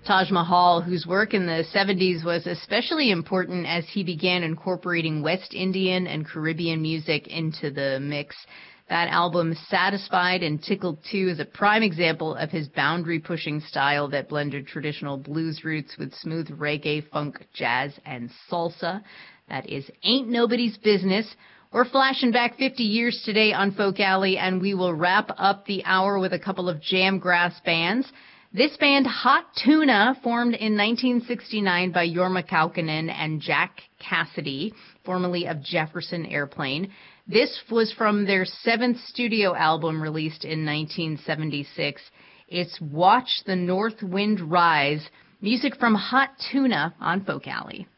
Taj Mahal, whose work in the 70s was especially important as he began incorporating West Indian and Caribbean music into the mix. That album, Satisfied and Tickled Too, is a prime example of his boundary-pushing style that blended traditional blues roots with smooth reggae, funk, jazz, and salsa. That is Ain't Nobody's Business. We're flashing back 50 years today on Folk Alley, and we will wrap up the hour with a couple of jam-grass bands. This band, Hot Tuna, formed in 1969 by Jorma Kaukonen and Jack Cassidy, formerly of Jefferson Airplane. This was from their 7th studio album released in 1976. It's Watch the North Wind Rise, music from Hot Tuna on Folk Alley.